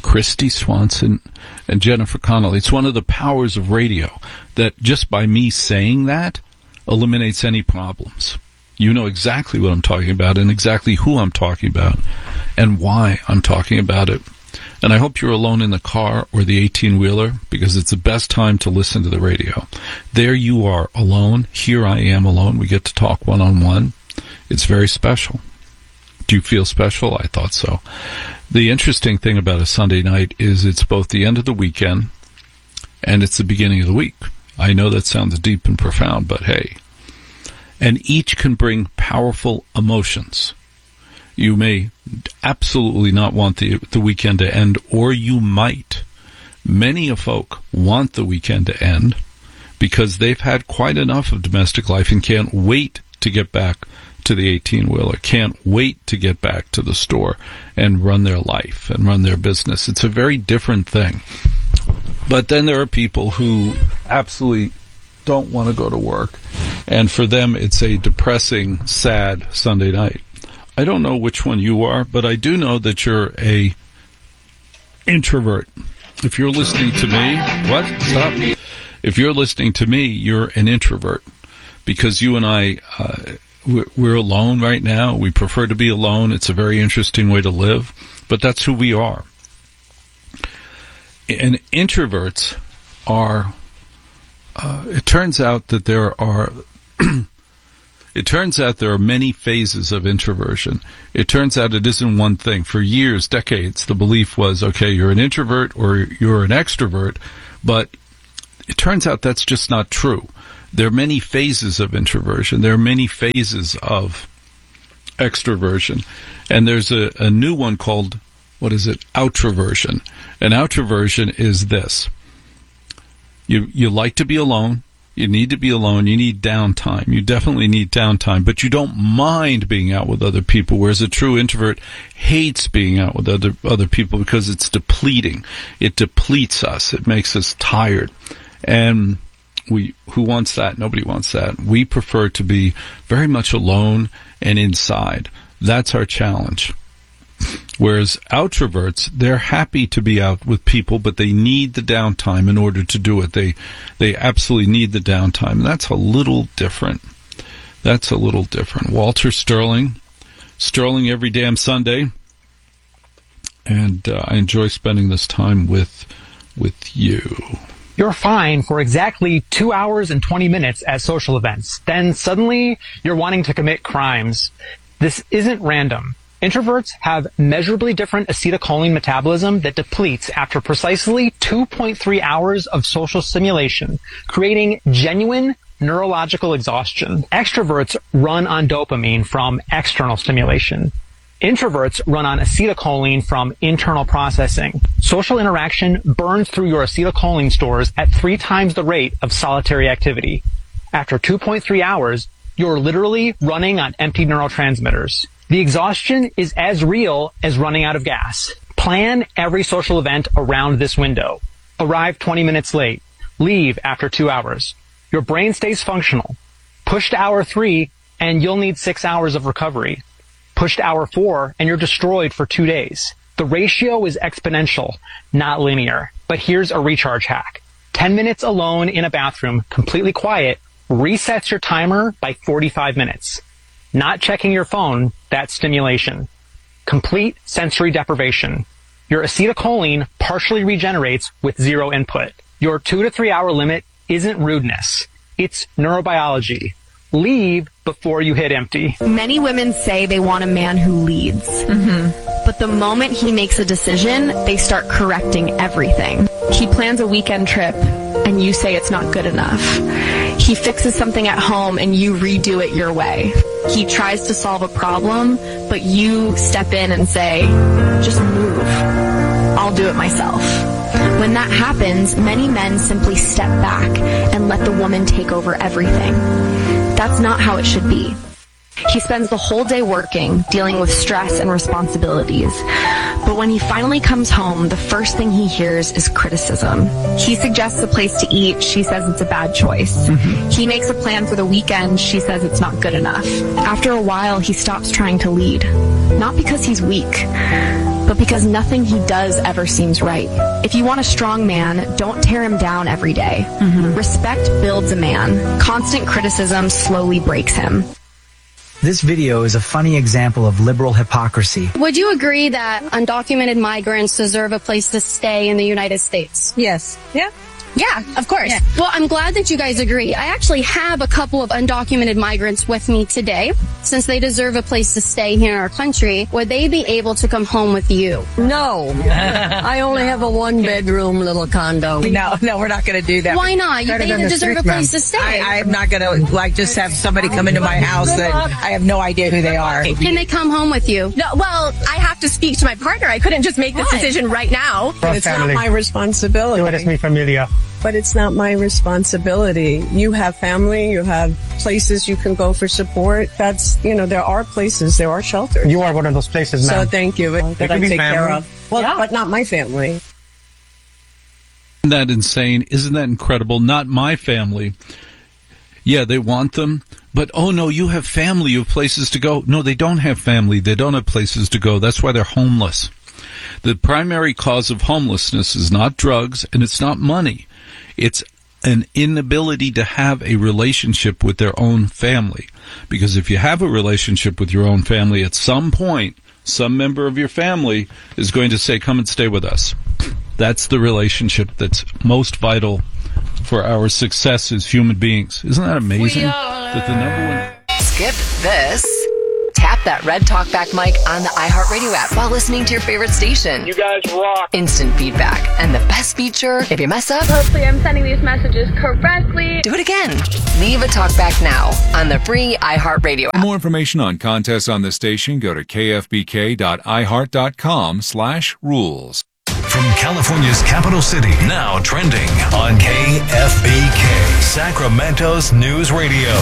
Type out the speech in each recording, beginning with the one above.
Christy Swanson and Jennifer Connelly. It's one of the powers of radio that just by me saying that eliminates any problems. You know exactly what I'm talking about and exactly who I'm talking about and why I'm talking about it. And I hope you're alone in the car or the 18-wheeler, because it's the best time to listen to the radio. There you are, alone. Here I am alone. We get to talk one-on-one. It's very special. Do you feel special? I thought so. The interesting thing about a Sunday night is it's both the end of the weekend and it's the beginning of the week. I know that sounds deep and profound, but hey. And each can bring powerful emotions. You may absolutely not want the weekend to end, or you might. Many of folk want the weekend to end because they've had quite enough of domestic life and can't wait to get back to the 18-wheeler, can't wait to get back to the store and run their life and run their business. It's a very different thing. But then there are people who absolutely don't want to go to work, and for them it's a depressing, sad Sunday night. I don't know which one you are, but I do know that you're a introvert. If you're listening to me, what? Stop. If you're listening to me, you're an introvert, because you and I, we're alone right now. We prefer to be alone. It's a very interesting way to live, but that's who we are. And introverts are, it turns out that there are many phases of introversion. It turns out it isn't one thing. For years, decades, the belief was, okay, you're an introvert or you're an extrovert, but it turns out that's just not true. There are many phases of introversion. There are many phases of extroversion. And there's a new one called, outroversion. And outroversion is this. You like to be alone. You need to be alone. You need downtime. You definitely need downtime, but you don't mind being out with other people, whereas a true introvert hates being out with other people because it's depleting. It depletes us. It makes us tired. And who wants that? Nobody wants that. We prefer to be very much alone and inside. That's our challenge. Whereas outroverts, they're happy to be out with people, but they need the downtime in order to do it. They absolutely need the downtime. And that's a little different. Walter Sterling every damn Sunday. And I enjoy spending this time with you. You're fine for exactly 2 hours and 20 minutes at social events. Then suddenly you're wanting to commit crimes. This isn't random. Introverts have measurably different acetylcholine metabolism that depletes after precisely 2.3 hours of social stimulation, creating genuine neurological exhaustion. Extroverts run on dopamine from external stimulation. Introverts run on acetylcholine from internal processing. Social interaction burns through your acetylcholine stores at 3 times the rate of solitary activity. After 2.3 hours, you're literally running on empty neurotransmitters. The exhaustion is as real as running out of gas. Plan every social event around this window. Arrive 20 minutes late. Leave after 2 hours. Your brain stays functional. Push to hour 3, and you'll need 6 hours of recovery. Push to hour 4, and you're destroyed for 2 days. The ratio is exponential, not linear. But here's a recharge hack. 10 minutes alone in a bathroom, completely quiet, resets your timer by 45 minutes. Not checking your phone, that's stimulation. Complete sensory deprivation. Your acetylcholine partially regenerates with 0 input. Your 2 to 3 hour limit isn't rudeness. It's neurobiology. Leave before you hit empty. Many women say they want a man who leads. But the moment he makes a decision, they start correcting everything. He plans a weekend trip, and you say it's not good enough. He fixes something at home, and you redo it your way. He tries to solve a problem, but you step in and say, just move. I'll do it myself. When that happens, many men simply step back and let the woman take over everything. That's not how it should be. He spends the whole day working, dealing with stress and responsibilities. But when he finally comes home, the first thing he hears is criticism. He suggests a place to eat. She says it's a bad choice. He makes a plan for the weekend. She says it's not good enough. After a while, he stops trying to lead. Not because he's weak, but because nothing he does ever seems right. If you want a strong man, don't tear him down every day. Respect builds a man. Constant criticism slowly breaks him. This video is a funny example of liberal hypocrisy. Would you agree that undocumented migrants deserve a place to stay in the United States? Yes. Yeah. Yeah, of course. Yeah. Well, I'm glad that you guys agree. I actually have a couple of undocumented migrants with me today. Since they deserve a place to stay here in our country, would they be able to come home with you? No. I only have a one-bedroom little condo. No, we're not going to do that. Why not? They deserve a place to stay. I'm not going to, just have somebody come into my house that I have no idea who they are. Can they come home with you? No, well, I have to speak to my partner. I couldn't just make this decision right now. It's not my responsibility. Tú eres mi familia. But it's not my responsibility. You have family, you have places you can go for support. That's, there are places, there are shelters. You are one of those places, ma'am. So thank you that I take care of. Well, yeah. But not my family. Isn't that insane? Isn't that incredible? Not my family. Yeah, they want them, but oh no, you have family, you have places to go. No, they don't have family. They don't have places to go. That's why they're homeless. The primary cause of homelessness is not drugs and it's not money. It's an inability to have a relationship with their own family. Because if you have a relationship with your own family, at some point, some member of your family is going to say, come and stay with us. That's the relationship that's most vital for our success as human beings. Isn't that amazing? That the number one... Skip this. Tap that red talkback mic on the iHeartRadio app while listening to your favorite station. You guys rock. Instant feedback. And the best feature, if you mess up, Hopefully I'm sending these messages correctly. do it again. Leave a talkback now on the free iHeartRadio app. For more information on contests on the station, go to kfbk.iheart.com/rules. From California's capital city, now trending on KFBK, Sacramento's News Radio.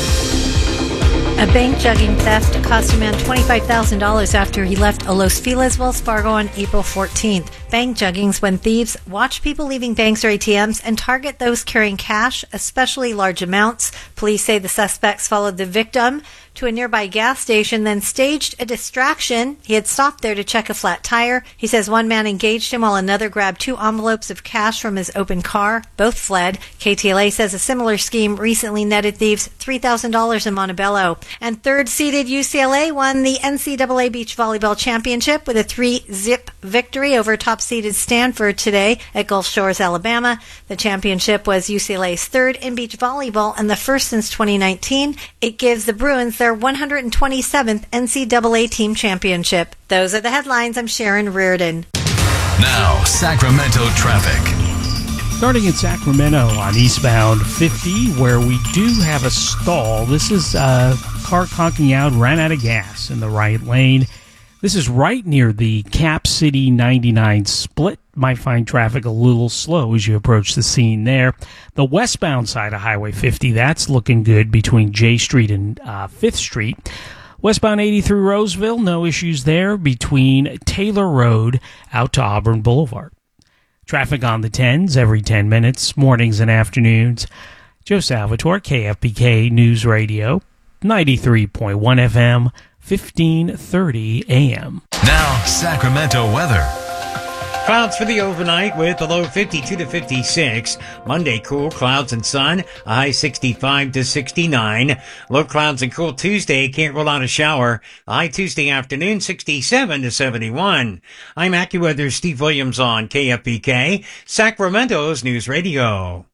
A bank jugging theft cost a man $25,000 after he left a Los Feliz Wells Fargo on April 14th. Bank jugging's when thieves watch people leaving banks or ATMs and target those carrying cash, especially large amounts. Police say the suspects followed the victim to a nearby gas station, then staged a distraction. He had stopped there to check a flat tire. He says one man engaged him while another grabbed 2 envelopes of cash from his open car. Both fled. KTLA says a similar scheme recently netted thieves $3,000 in Montebello. And third-seeded UCLA won the NCAA Beach Volleyball Championship with a 3-zip victory over top-seeded Stanford today at Gulf Shores, Alabama. The championship was UCLA's third in beach volleyball and the first since 2019. It gives the Bruins their 127th NCAA team championship. Those are the headlines. I'm Sharon Reardon. Now, Sacramento traffic. Starting in Sacramento on eastbound 50, where we do have a stall. This is a car conking out, ran out of gas in the right lane. This is right near the Cap City 99 split. Might find traffic a little slow as you approach the scene there. The westbound side of Highway 50, that's looking good between J Street and 5th Street. Westbound 80 through Roseville, no issues there between Taylor Road out to Auburn Boulevard. Traffic on the 10s every 10 minutes, mornings and afternoons. Joe Salvatore, KFBK News Radio, 93.1 FM, 1530 AM. Now, Sacramento weather. Clouds for the overnight with a low 52 to 56. Monday, cool, clouds and sun, a high 65 to 69. Low clouds and cool Tuesday, can't rule out a shower. A high Tuesday afternoon, 67 to 71. I'm AccuWeather's Steve Williams on KFBK, Sacramento's News Radio.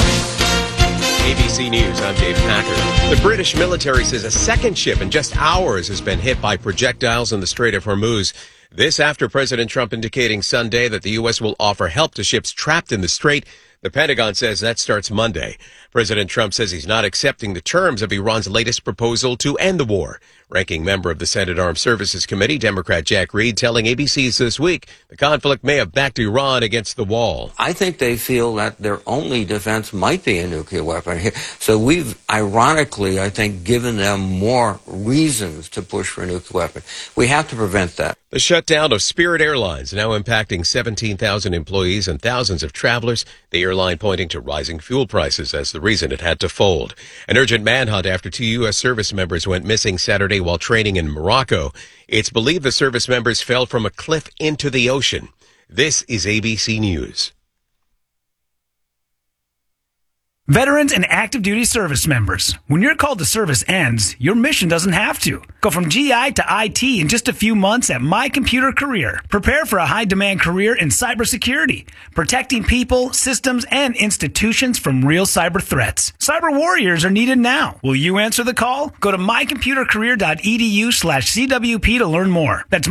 ABC News, I'm Dave Packer. The British military says a second ship in just hours has been hit by projectiles in the Strait of Hormuz. This after President Trump indicating Sunday that the U.S. will offer help to ships trapped in the strait. The Pentagon says that starts Monday. President Trump says he's not accepting the terms of Iran's latest proposal to end the war. Ranking member of the Senate Armed Services Committee, Democrat Jack Reed, telling ABC's This Week the conflict may have backed Iran against the wall. I think they feel that their only defense might be a nuclear weapon. So we've, ironically, I think, given them more reasons to push for a nuclear weapon. We have to prevent that. The shutdown of Spirit Airlines now impacting 17,000 employees and thousands of travelers. The airline pointing to rising fuel prices as the reason it had to fold. An urgent manhunt after 2 U.S. service members went missing Saturday Friday while training in Morocco. It's believed the service members fell from a cliff into the ocean. This is ABC News. Veterans and active duty service members, when your call to service ends, your mission doesn't have to. Go from GI to IT in just a few months at My Computer Career. Prepare for a high-demand career in cybersecurity, protecting people, systems, and institutions from real cyber threats. Cyber warriors are needed now. Will you answer the call? Go to mycomputercareer.edu/CWP to learn more. That's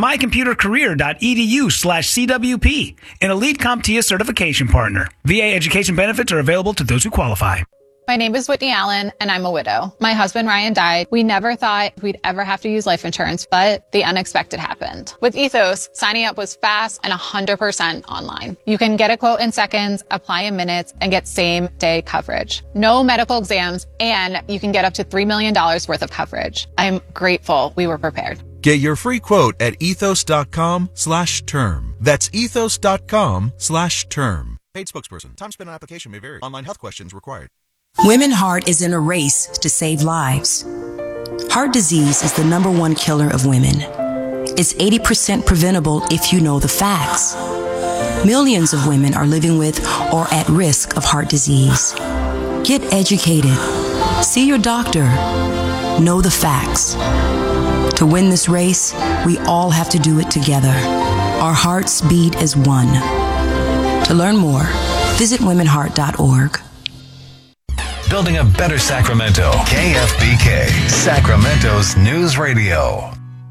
mycomputercareer.edu/CWP, an Elite CompTIA certification partner. VA education benefits are available to those who qualify. My name is Whitney Allen, and I'm a widow. My husband, Ryan, died. We never thought we'd ever have to use life insurance, but the unexpected happened. With Ethos, signing up was fast and 100% online. You can get a quote in seconds, apply in minutes, and get same-day coverage. No medical exams, and you can get up to $3 million worth of coverage. I'm grateful we were prepared. Get your free quote at ethos.com/term. That's ethos.com/term. Paid spokesperson. Time spent on application may vary. Online health questions required. Women Heart is in a race to save lives. Heart disease is the #1 killer of women. It's 80% preventable if you know the facts. Millions of women are living with or at risk of heart disease. Get educated. See your doctor. Know the facts. To win this race, we all have to do it together. Our hearts beat as one. To learn more, visit womenheart.org. Building a better Sacramento. KFBK, Sacramento's news radio.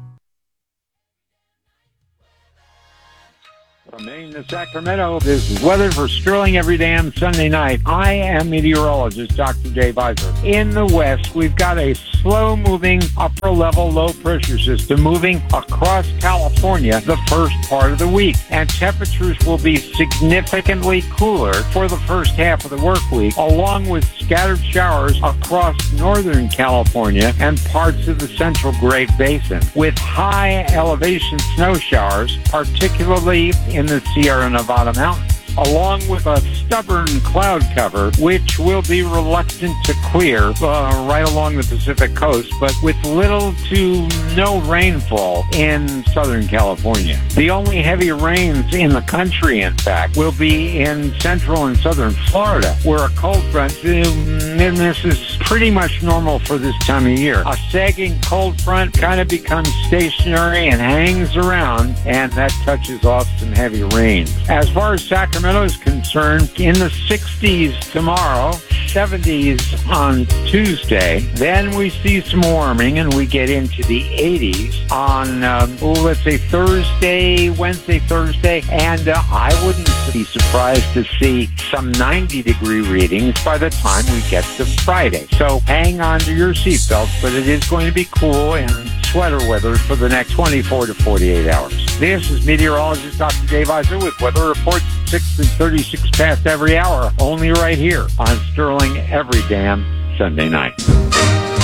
From Maine to Sacramento, this is weather for Sterling every damn Sunday night. I am meteorologist Dr. Dave Eiser. In the west, we've got a slow-moving upper-level low-pressure system moving across California the first part of the week. And temperatures will be significantly cooler for the first half of the work week, along with scattered showers across northern California and parts of the central Great Basin, with high-elevation snow showers, particularly in the Sierra Nevada mountains, along with a stubborn cloud cover, which will be reluctant to clear right along the Pacific coast, but with little to no rainfall in Southern California. The only heavy rains in the country, in fact, will be in central and southern Florida, where a cold front, and this is pretty much normal for this time of year. A sagging cold front kind of becomes stationary and hangs around, and that touches off some heavy rain. As far as Sacramento is concerned, in the 60s tomorrow, 70s on Tuesday. Then we see some warming and we get into the 80s on, let's say Wednesday, Thursday. And I wouldn't be surprised to see some 90-degree readings by the time we get to Friday. So hang on to your seatbelts, but it is going to be cool and sweater weather for the next 24 to 48 hours. This is meteorologist Dr. Dave Eiser with weather reports 6 and 36 past every hour, only right here on Sterling every damn Sunday night.